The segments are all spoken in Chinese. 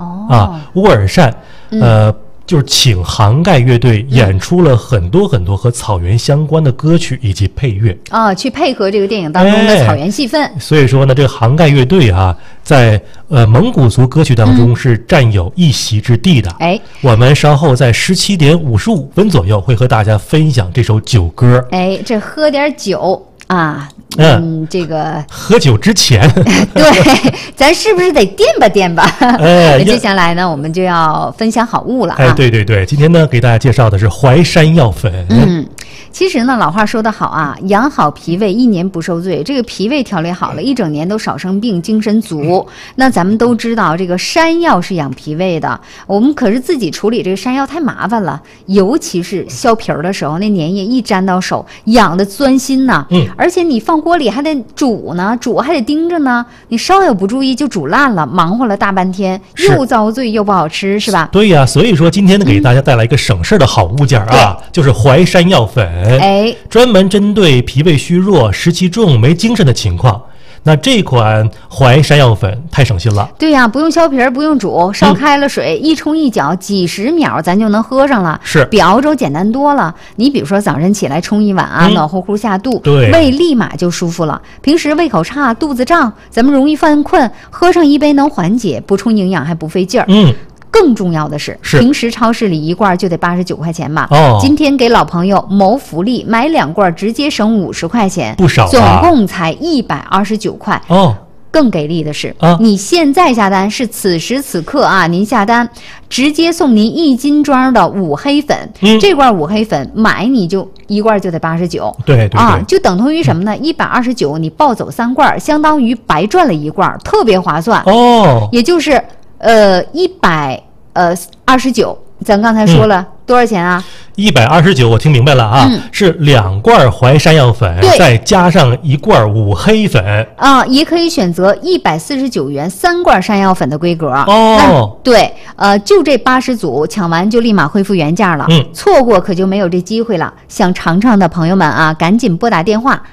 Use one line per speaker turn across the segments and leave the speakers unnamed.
乌尔善，就是请杭盖乐队演出了很多很多和草原相关的歌曲以及配乐
去配合这个电影当中的草原戏份。
所以说呢，这个杭盖乐队在蒙古族歌曲当中是占有一席之地的。我们稍后在17点55分左右会和大家分享这首酒歌。
这喝点酒这个
喝酒之前
对，咱是不是得垫吧垫吧？接下来呢，我们就要分享好物了
对对对，今天呢给大家介绍的是淮山药粉。
其实呢，老话说得好养好脾胃，1年不受罪。这个脾胃调理好了，1整年都少生病，精神足。那咱们都知道，这个山药是养脾胃的。我们可是自己处理这个山药太麻烦了，尤其是削皮儿的时候，那粘液一沾到手，痒的钻心呐。而且你放锅里还得煮呢，煮还得盯着呢，你稍有不注意就煮烂了，忙活了大半天，又遭罪又不好吃，是吧？
对呀，所以说今天呢，给大家带来一个省事的好物件就是淮山药粉。专门针对脾胃虚弱、湿气重、没精神的情况。那这款淮山药粉太省心了。
对呀，不用削皮儿，不用煮，烧开了水，一冲一搅，几十秒咱就能喝上了。
是，
比熬粥简单多了。你比如说早晨起来冲一碗暖乎乎下肚，
对，
胃立马就舒服了。平时胃口差、肚子胀，咱们容易犯困，喝上一杯能缓解，补充营养还不费劲儿。更重要的是，平时超市里一罐就得89块钱吧？今天给老朋友谋福利，买2罐直接省50块钱，
不少
总共才129块。更给力的是，你现在下单是此时此刻您下单直接送您1斤装的五黑粉。这罐五黑粉买你就一罐就得89。
对，
就等同于什么呢？129你抱走3罐，相当于白赚了1罐，特别划算。也就是129，咱刚才说了多少钱啊
？129，我听明白了是2罐淮山药粉，再加上1罐五黑粉
也可以选择149元3罐山药粉的规格。对，就这80组，抢完就立马恢复原价了。错过可就没有这机会了。想尝尝的朋友们赶紧拨打电话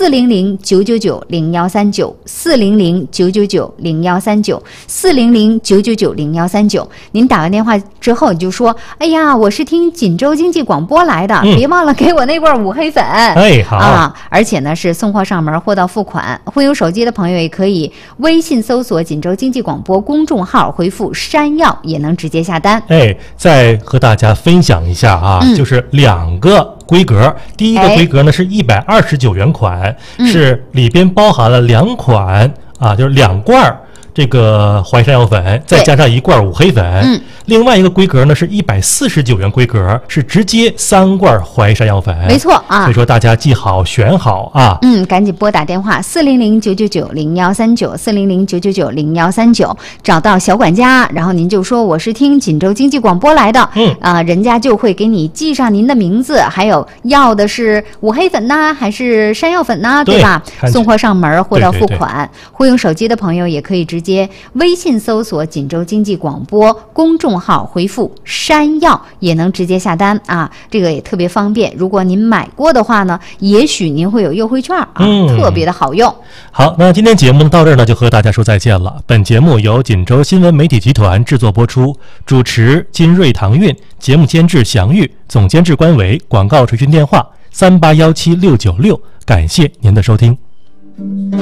400-999-0139，400-999-0139，400-999-0139。您打完电话之后，你就说：“哎呀，我是听锦州经济广播来的，别忘了给我那罐五黑粉。”
好
而且呢是送货上门，货到付款。会用手机的朋友也可以微信搜索锦州经济广播公众号，回复山药也能直接下单。
再和大家分享一下就是2个规格。第一个规格呢是129元款，是里边包含了2款就是2罐这个淮山药粉，再加上1罐五黑粉。另外一个规格呢是149元规格，是直接3罐淮山药粉。
没错
所以说大家记好选好
赶紧拨打电话400-999-0139，400-999-0139，找到小管家，然后您就说我是听锦州经济广播来的。人家就会给你记上您的名字，还有要的是五黑粉还是山药粉对吧？送货上门，货到付款。会用手机的朋友也可以直接微信搜索锦州经济广播公众号，回复山药也能直接下单这个也特别方便。如果您买过的话呢，也许您会有优惠券特别的好用。
好，那今天节目到这儿呢，就和大家说再见了。本节目由锦州新闻媒体集团制作播出，主持金瑞、唐韵，节目监制祥玉，总监制关伟，广告垂询电话38176696。感谢您的收听。